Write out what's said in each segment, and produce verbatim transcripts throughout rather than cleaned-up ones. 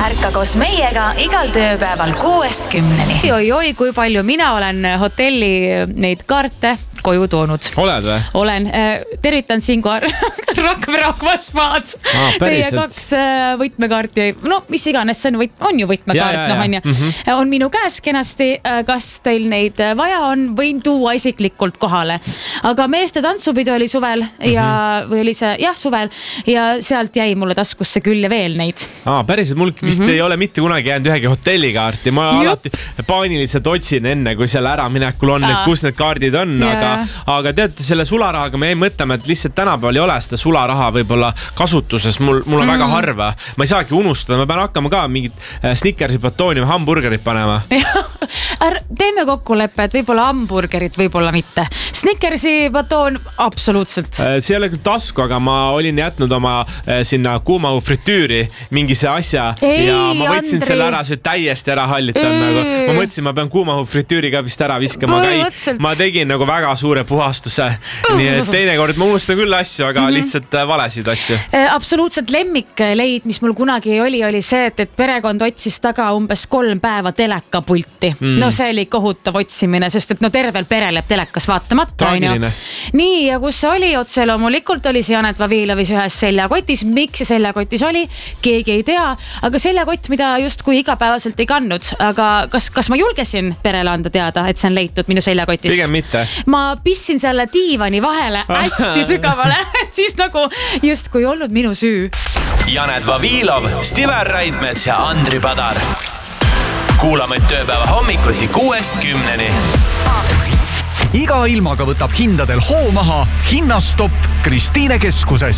Ärka koos meiega igal tööpäeval kuuest kümneni. Oi, oi, kui palju mina olen hotelli neid kaarte koju toonud. Oled või? Olen. Tervitan siin kohe Rakvere Akvaspaad. Ah, Teie kaks võtmekaarti. No, mis iganes, see on, võt... on ju võtmekaart. Ja, ja, ja. No, on, mm-hmm. on minu käes kenasti. Kas teil neid vaja on? Võin tuua isiklikult kohale. Aga meeste tantsupidu oli suvel ja, mm-hmm. või oli see, jah, suvel ja sealt jäi mulle taskusse küll ja veel neid. Ah, päriselt, mul vist mm-hmm. ei ole mitte kunagi jäänud ühegi hotellikaarti. Ma Jup. alati paaniliselt otsin enne, kui seal ära minekul on, kus need kaardid on, yeah. aga, aga teate, selle sularahaga me ei mõtlema, et lihtsalt tänapäeval ei ole seda sularaha võib-olla kasutuses. Mul, mul on mm. väga harva. Ma ei saagi unustada, ma pean hakkama ka mingit Snickersi batooni või hamburgerit panema. Teeme kokkuleppe, et võib-olla hamburgerit, võib-olla mitte. Snickersi batoon, absoluutselt. See ei ole küll tasku, aga ma olin jätnud oma sinna kuumahu fritüüri mingi see asja ei, ja ma võtsin Andri. selle ära, see täiesti ära hallitan. Nagu. Ma mõtlesin, ma pean kuumahu fritüüri ka vist ära viskama. Ei, ma tegin nagu väga suure puhastuse. Nii et teinekord ma unustan küll asju, aga mm-hmm. lihtsalt valesid asju. Absoluutselt lemmikleid, mis mul kunagi oli, oli see, et, et perekond otsis taga umbes kolm päeva telekapulti. Mm. No see oli kohutav otsimine, sest et no tervel perel jääb telekas vaatamata. Traagiline. Nii, ja kus see oli otse loomulikult oli see Janet Vavilovis ühes seljakotis. Miks see seljakotis oli? Keegi ei tea, aga seljakott, mida justkui igapäevaselt ei kandnud. Aga kas, kas ma julgesin perele anda teada, et see on leitud minu seljakotist? Pigem mitte. Ma pissin selle diivani vahele hästi sügavale, et siis nagu justkui olnud minu süü. Janet Vavilov, Stiver Raidmets ja Andri Padar. Kuulame tööpäeva hommikuti kuuest kümneni. Iga ilmaga võtab hindadel hoo maha Hinnastopp Kristiine keskuses.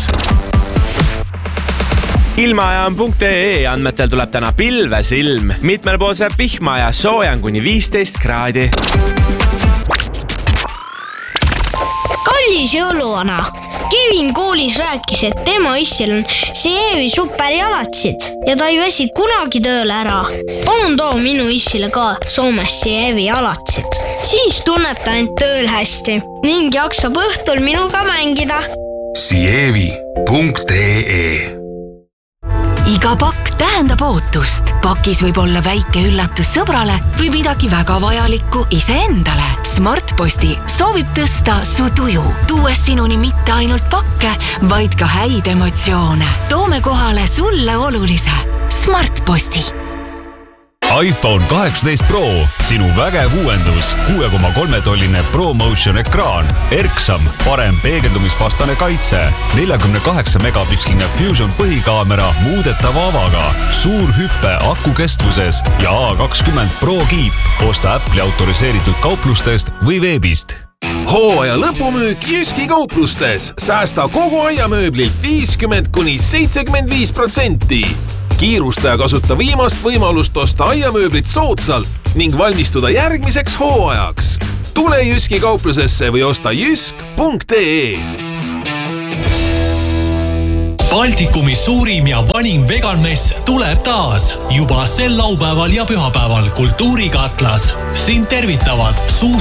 Ilmaajam punkt ee andmetel tuleb täna pilves ilm. Mitmel pool saab vihma ja soojan kuni viisteist kraadi. Kallis jõuluvana. Kevin koolis rääkis, et tema issil on Sievi superjalatsid ja ta ei väsi kunagi tööle ära. Palun too minu issile ka Soomes Sievi jalatsid. Siis tunneb ta end tööl hästi ning jaksab õhtul minuga mängida. Sievi punkt ee Iga pakk tähendab ootust. Pakis võib olla väike üllatus sõbrale või midagi väga vajalikku iseendale. Smartposti soovib tõsta su tuju, tuues sinuni mitte ainult pakke, vaid ka häid emotsioone. Toome kohale sulle olulise. Smartposti. iPhone kaheksateist Pro, sinu vägev uuendus, kuue koma kolme tolline ProMotion ekraan, erksam, parem peegeldumisvastane kaitse, nelikümmend kaheksa megapiksline Fusion põhikaamera muudetava avaga, suur hüppe aku kestvuses ja A kakskümmend Pro kiip. Osta Apple'i autoriseeritud kauplustest või veebist. Hooaja lõpumüük Jyski kauplustes. Säästa kogu aiamööblilt viiskümmend kuni seitsekümmend viis protsenti. Kiirusta ja kasuta viimast võimalust osta aiamööblit soodsalt ning valmistuda järgmiseks hooajaks. Tule Jyski kauplusesse või osta jysk punkt ee. Baltikumi suurim ja vanim veganmess tuleb taas. Juba sel laupäeval ja pühapäeval Kultuuriga Atlas. Sind tervitavad Suus